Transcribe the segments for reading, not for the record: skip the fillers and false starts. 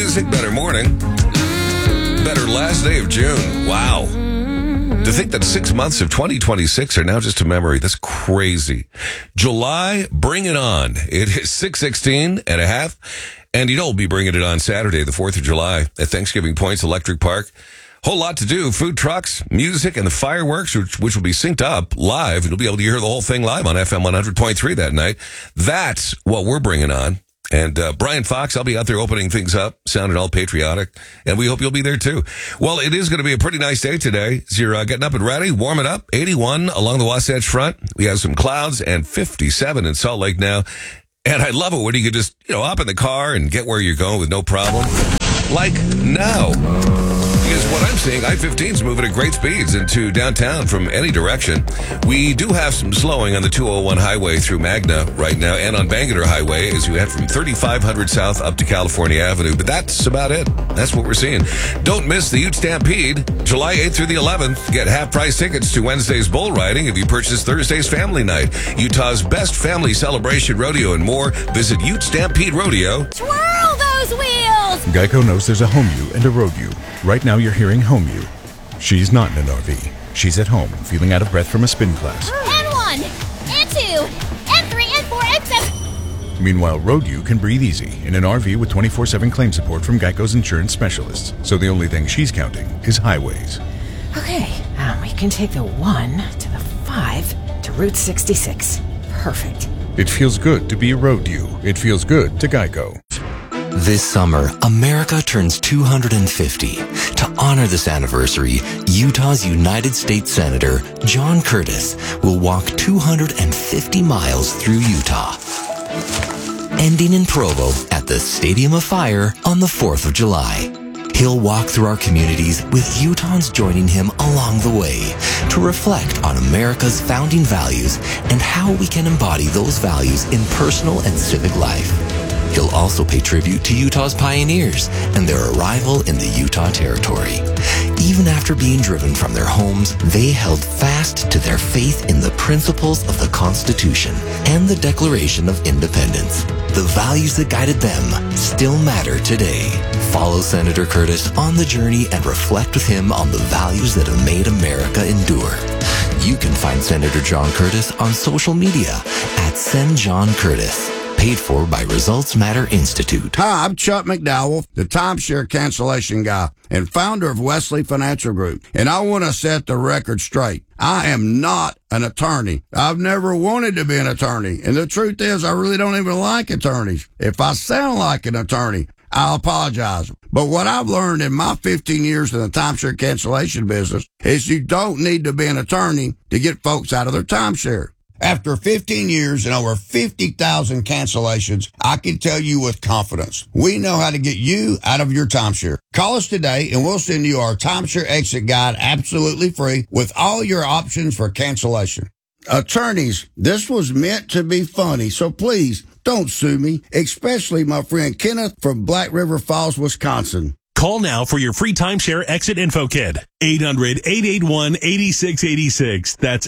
music, better morning, better last day of June. Wow. To think that 6 months of 2026 are now just a memory. That's crazy. July, bring it on. It is 6:16 and a half. And we'll be bringing it on Saturday, the 4th of July at Thanksgiving Points Electric Park. Whole lot to do. Food trucks, music, and the fireworks, which will be synced up live. You'll be able to hear the whole thing live on FM 100.3 that night. That's what we're bringing on. And Brian Fox, I'll be out there opening things up, sounding all patriotic. And we hope you'll be there, too. Well, it is going to be a pretty nice day today. So you're getting up and ready, warming up. 81 along the Wasatch Front. We have some clouds and 57 in Salt Lake now. And I love it when you can just, hop in the car and get where you're going with no problem. Like now. Because what I'm seeing, I-15 is moving at great speeds into downtown from any direction. We do have some slowing on the 201 highway through Magna right now and on Bangerter Highway as you head from 3500 South up to California Avenue. But that's about it. That's what we're seeing. Don't miss the Ute Stampede, July 8th through the 11th. Get half-price tickets to Wednesday's bull riding if you purchase Thursday's family night. Utah's best family celebration rodeo and more. Visit Ute Stampede Rodeo. Twirl those wheels! Geico knows there's a home you and a road you. Right now you're hearing home you. She's not in an RV. She's at home, feeling out of breath from a spin class. N1, N2, N3, N4, N7. Meanwhile, road you can breathe easy in an RV with 24/7 claim support from Geico's insurance specialists. So the only thing she's counting is highways. Okay, we can take the 1 to the 5 to Route 66. Perfect. It feels good to be a road you. It feels good to Geico. This summer, America turns 250. To honor this anniversary, Utah's United States Senator John Curtis will walk 250 miles through Utah, ending in Provo at the Stadium of Fire on the 4th of July. He'll walk through our communities with Utahns joining him along the way to reflect on America's founding values and how we can embody those values in personal and civic life. He'll also pay tribute to Utah's pioneers and their arrival in the Utah Territory. Even after being driven from their homes, they held fast to their faith in the principles of the Constitution and the Declaration of Independence. The values that guided them still matter today. Follow Senator Curtis on the journey and reflect with him on the values that have made America endure. You can find Senator John Curtis on social media at SendJohnCurtis. Paid for by Results Matter Institute. Hi, I'm Chuck McDowell, the timeshare cancellation guy and founder of Wesley Financial Group. And I want to set the record straight. I am not an attorney. I've never wanted to be an attorney. And the truth is, I really don't even like attorneys. If I sound like an attorney, I'll apologize. But what I've learned in my 15 years in the timeshare cancellation business is you don't need to be an attorney to get folks out of their timeshare. After 15 years and over 50,000 cancellations, I can tell you with confidence, we know how to get you out of your timeshare. Call us today and we'll send you our timeshare exit guide absolutely free with all your options for cancellation. Attorneys, this was meant to be funny, so please don't sue me, especially my friend Kenneth from Black River Falls, Wisconsin. Call now for your free timeshare exit info kit. 800-881-8686. That's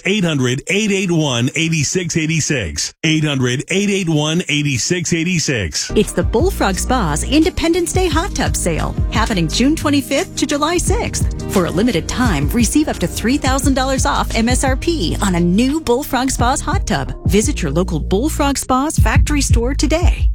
800-881-8686. 800-881-8686. It's the Bullfrog Spa's Independence Day Hot Tub Sale, happening June 25th to July 6th. For a limited time, receive up to $3,000 off MSRP on a new Bullfrog Spa's hot tub. Visit your local Bullfrog Spa's factory store today.